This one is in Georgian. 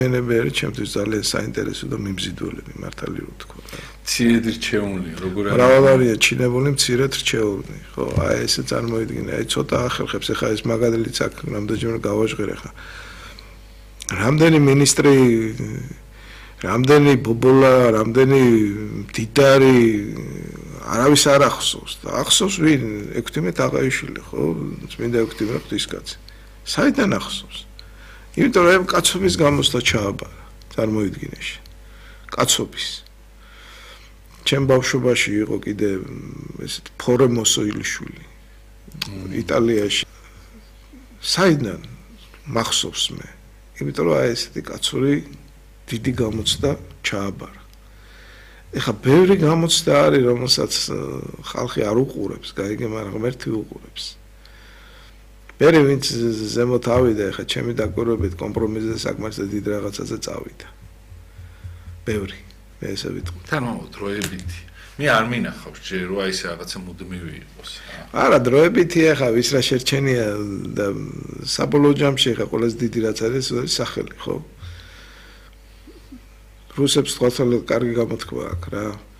მენებერი ჩემთვის ძალიან საინტერესო და მიმზიდველები მართალი რო თქვა. მცირედ რჩეული, როგორ არის? მრავალია ჩინებული მცირედ რჩეული, ხო, აი ესე წარმოიდგინე, აი ცოტა ახერხებს, ეხა ეს მაგალითიც აქ რამდენჯერ გავაჟღერე ხა. რამდენი მინისტრი, რამდენი ბობოლა, რამდენი მდიდარი არავის არ ახსოვს და ახსოვს ვინ? ექვთიმე თაყაიშვილი, ხო, წმინდა ექვთიმე ღვთისკაცი. საიდან ახსოვს? იმიტომ რომ კაცობის გამოსვლა ჩააბარა, წარმოიდგინეში. კაცობის. ჩემ ბავშვობაში იყო კიდე ესეთ ფორემოსო ილიშვილი. იტალიაში. საიდან მახსოვს მე? იმიტომ რომ აი ესეთი კაცური დიდი გამოცდა ჩააბარა. ეხა ბევრი გამოცდა არის, რომელსაც ხალხი არ უყურებს, გაიგე, მაგრამ ღმერთი უყურებს. მერე ვინც ზემოთ ავიდა, ეხა ჩემი დაკვირვებით კომპრომისზე საკმარისად დიდ რაღაცაზე წავიდა. ბევრი, მე ესე ვიტყვი. თანამედროვე დროებითი. მე არ მინახავს ჯერ რომ აი ეს რაღაცა მუდმივი იყოს. არა, დროებითი ეხა ვის რა შერჩენია და საბოლოო ჯამში ეხა ყველაზე დიდი რაც არის სახელი, ხო? რუსებს თქვა, კარგი გამოთქვა აქვს რა.